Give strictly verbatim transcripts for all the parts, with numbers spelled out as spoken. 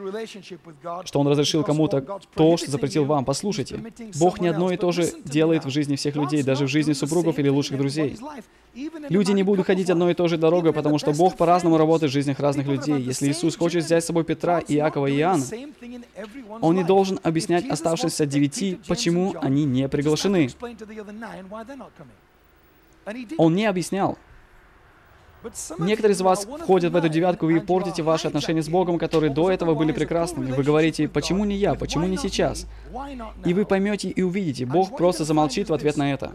что Он разрешил кому-то то, что запретил вам. Послушайте, Бог не одно и то же делает в жизни всех людей, даже в жизни супругов или лучших друзей. Люди не будут ходить одной и той же дорогой, потому что Бог по-разному работает в жизнях разных людей. Если Иисус хочет взять с собой Петра, Иакова и Иоанна, Он не должен объяснять оставшимся девяти, почему они не приглашены. Он не объяснял. Некоторые из вас входят в эту девятку, вы портите ваши отношения с Богом, которые до этого были прекрасными. Вы говорите, почему не я, почему не сейчас? И вы поймете и увидите, Бог просто замолчит в ответ на это.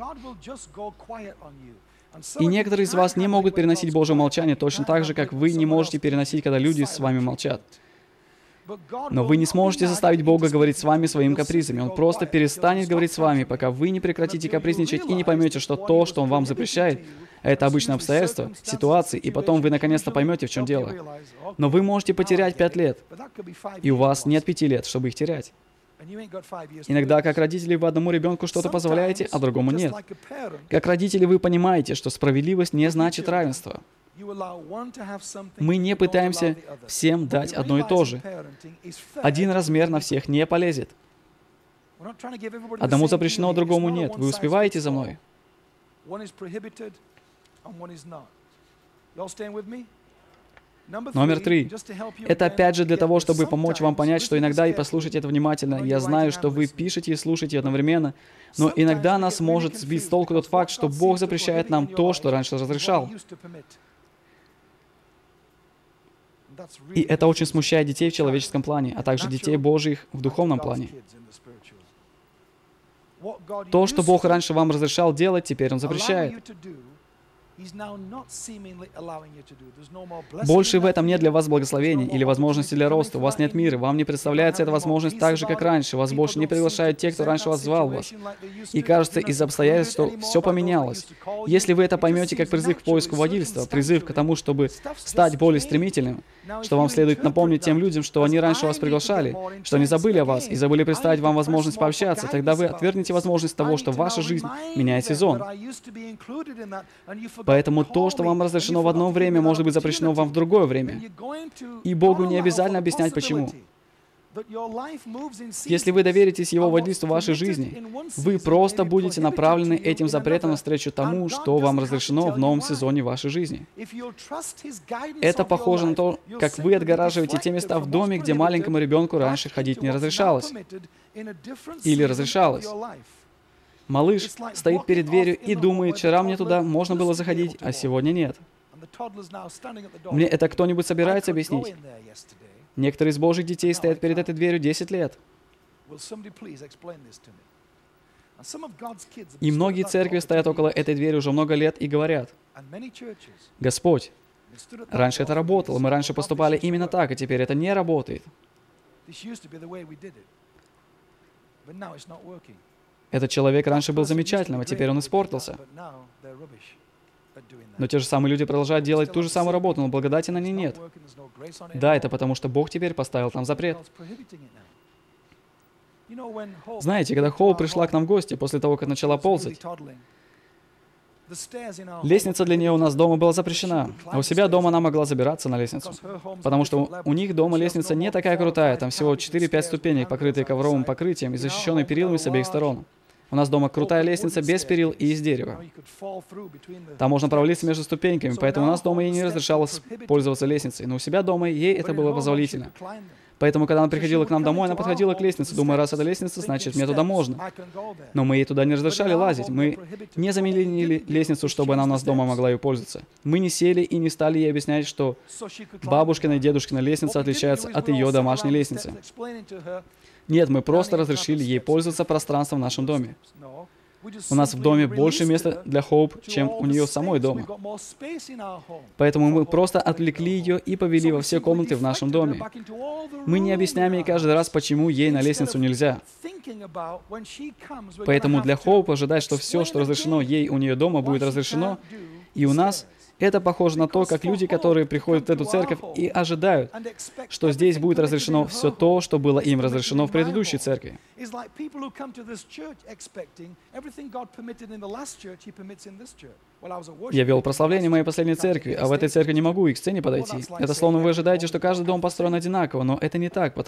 И некоторые из вас не могут переносить Божье молчание точно так же, как вы не можете переносить, когда люди с вами молчат. Но вы не сможете заставить Бога говорить с вами своими капризами. Он просто перестанет говорить с вами, пока вы не прекратите капризничать и не поймете, что то, что Он вам запрещает, это обычные обстоятельства, ситуации, и потом вы наконец-то поймете, в чем дело. Но вы можете потерять пять лет, и у вас нет пяти лет, чтобы их терять. Иногда, как родители, вы одному ребенку что-то позволяете, а другому нет. Как родители, вы понимаете, что справедливость не значит равенство. Мы не пытаемся всем дать одно и то же. Один размер на всех не полезет. Одному запрещено, а другому нет. Вы успеваете за мной? Номер три. Это опять же для того, чтобы помочь вам понять, что иногда, и послушайте это внимательно, я знаю, что вы пишете и слушаете одновременно, но иногда нас может сбить с толку тот факт, что Бог запрещает нам то, что раньше разрешал. И это очень смущает детей в человеческом плане, а также детей Божьих в духовном плане. То, что Бог раньше вам разрешал делать, теперь Он запрещает. Больше в этом нет для вас благословений или возможности для роста. У вас нет мира. Вам не представляется эта возможность так же, как раньше. Вас больше не приглашают те, кто раньше вас звал вас. И кажется из-за обстоятельств, что все поменялось. Если вы это поймете как призыв к поиску водительства, призыв к тому, чтобы стать более стремительным, что вам следует напомнить тем людям, что они раньше вас приглашали, что они забыли о вас и забыли представить вам возможность пообщаться, тогда вы отвергнете возможность того, что ваша жизнь меняет сезон. Поэтому то, что вам разрешено в одно время, может быть запрещено вам в другое время. И Богу не обязательно объяснять, почему. Если вы доверитесь Его водительству в вашей жизни, вы просто будете направлены этим запретом навстречу тому, что вам разрешено в новом сезоне вашей жизни. Это похоже на то, как вы отгораживаете те места в доме, где маленькому ребенку раньше ходить не разрешалось. Или разрешалось. Малыш стоит перед дверью и думает, вчера мне туда можно было заходить, а сегодня нет. Мне это кто-нибудь собирается объяснить? Некоторые из Божьих детей стоят перед этой дверью десять лет. И многие церкви стоят около этой двери уже много лет и говорят, «Господь, раньше это работало, мы раньше поступали именно так, а теперь это не работает». Этот человек раньше был замечательным, а теперь он испортился. Но те же самые люди продолжают делать ту же самую работу, но благодати на ней нет. Да, это потому, что Бог теперь поставил там запрет. Знаете, когда Хоуп пришла к нам в гости, после того, как начала ползать, лестница для нее у нас дома была запрещена, а у себя дома она могла забираться на лестницу. Потому что у них дома лестница не такая крутая, там всего четыре-пять ступенек, покрытые ковровым покрытием и защищенные перилами с обеих сторон. У нас дома крутая лестница без перил и из дерева. Там можно провалиться между ступеньками, поэтому у нас дома ей не разрешалось пользоваться лестницей, но у себя дома ей это было позволительно. Поэтому, когда она приходила к нам домой, она подходила к лестнице, думая, раз это лестница, значит, мне туда можно. Но мы ей туда не разрешали лазить. Мы не заменили лестницу, чтобы она у нас дома могла ее пользоваться. Мы не сели и не стали ей объяснять, что бабушкина и дедушкина лестница отличается от ее домашней лестницы. Нет, мы просто разрешили ей пользоваться пространством в нашем доме. У нас в доме больше места для Хоуп, чем у нее самой дома. Поэтому мы просто отвлекли ее и повели во все комнаты в нашем доме. Мы не объясняем ей каждый раз, почему ей на лестницу нельзя. Поэтому для Хоуп ожидать, что все, что разрешено ей у нее дома, будет разрешено и у нас, это похоже на то, как люди, которые приходят в эту церковь и ожидают, что здесь будет разрешено все то, что было им разрешено в предыдущей церкви. Я вел прославление моей последней церкви, а в этой церкви не могу и к сцене подойти. Это словно вы ожидаете, что каждый дом построен одинаково, но это не так,